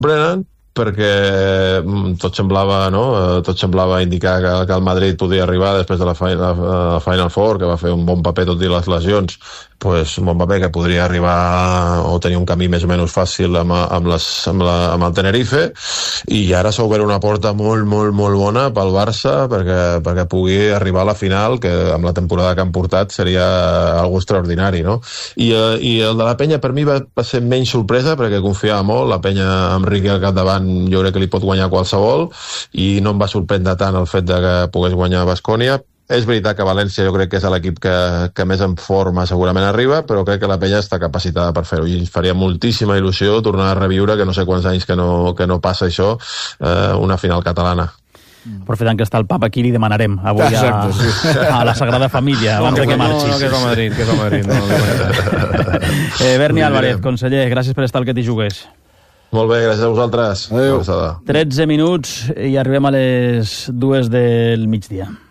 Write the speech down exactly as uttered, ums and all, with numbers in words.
sorprenen, perquè tot semblava, no? tot semblava indicar que, que el Madrid podia arribar després de la Final, la Final Four, que va fer un bon paper tot i les lesions, pues, un bon paper que podria arribar o tenir un camí més o menys fàcil amb, amb, les, amb, la, amb el Tenerife, i ara s'ha obert una porta molt, molt, molt bona pel Barça perquè, perquè pugui arribar a la final, que amb la temporada que han portat seria algo extraordinari, no? I, i el de la Penya per mi va, va ser menys sorpresa perquè confiava molt, la Penya amb Riqui al capdavant jo crec que li pot guanyar qualsevol, i no em va sorprendre tant el fet de que pogués guanyar Baskonia. És veritat que València jo crec que és l'equip que, que més en forma segurament arriba, però crec que la Penya està capacitada per fer-ho, i faria moltíssima il·lusió tornar a reviure, que no sé quants anys que no, que no passa això, eh, una final catalana. Aprofitant que està el papa aquí, li demanarem avui Exacte, a, sí. a la Sagrada Família abans no, de que marxi. No, no, que és el Madrid, que és el Madrid. No, eh, Berni Álvarez, conseller, gràcies per estar al Que t'hi jugués. Molt bé, gràcies a vosaltres. Adéu. tretze minuts i arribem a les dues del migdia.